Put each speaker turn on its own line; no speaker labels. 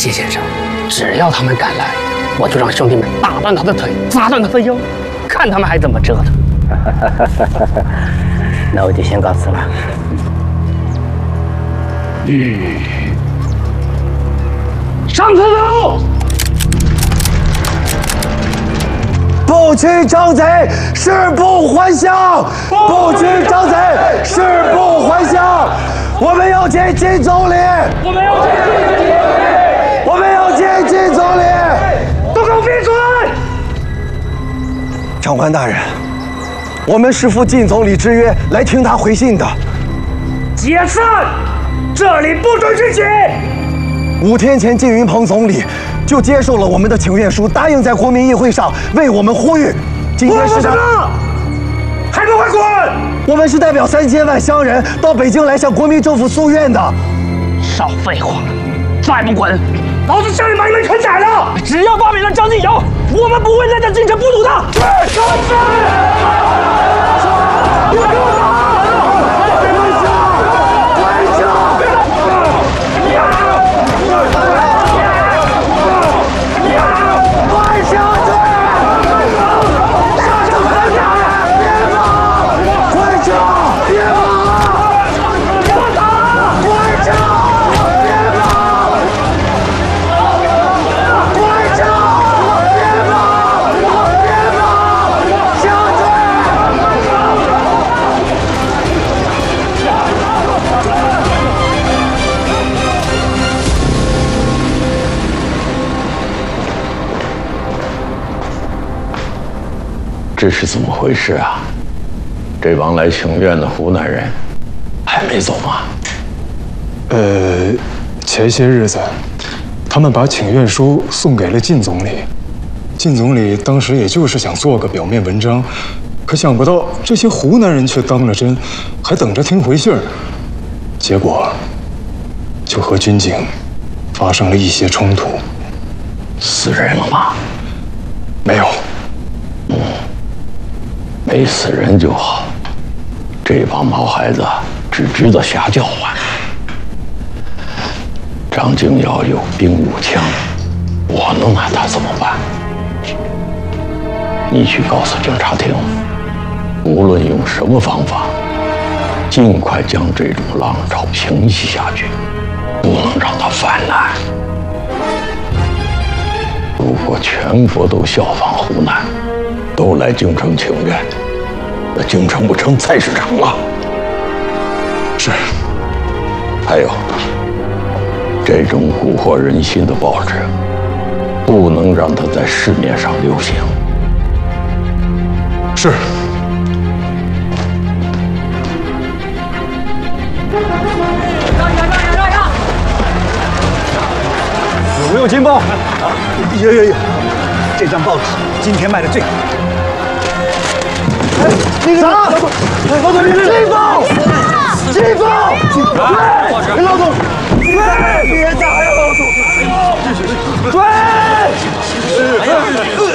季先生，只要他们敢来，我就让兄弟们打断他的腿，砸断他的腰，看他们还怎么折腾。那我就先告辞了。上车走！
不驱张贼，誓不还乡！不驱张贼，誓不还乡！我们要见金总理！我们要见金总理！我们要见金总理！
都给我闭嘴！
长官大人，我们是赴靳总理之约来听他回信的。
解散！这里不准聚集
！5天前，靳云鹏总理就接受了我们的请愿书，答应在国民议会上为我们呼吁。今天是他，
还不快滚！
我们是代表3000万乡人到北京来向国民政府诉愿的。
少废话！再不滚，老子下令把你们全宰了！只要罢免了张继尧，我们不会再在京城不堵他。给我打！
这是怎么回事啊？这帮来请愿的湖南人还没走吗？
前些日子，他们把请愿书送给了靳总理。靳总理当时也就是想做个表面文章，可想不到这些湖南人却当了真，还等着听回信儿。结果，就和军警发生了一些冲突。
死人了吗？
没有。
没死人就好，这帮毛孩子只知道瞎叫唤。张敬尧有兵有枪，我能拿他怎么办？你去告诉警察厅，无论用什么方法，尽快将这种浪潮平息下去，不能让它泛滥。如果全国都效仿湖南，都来京城请愿，那京城不成菜市场了。
是。
还有，这种蛊惑人心的报纸，不能让它在市面上流行。
是。
让！有没有金报？有。这张报纸今天卖的最好。那个啥，老总，金报！对，老总，对，别打呀，老总！追！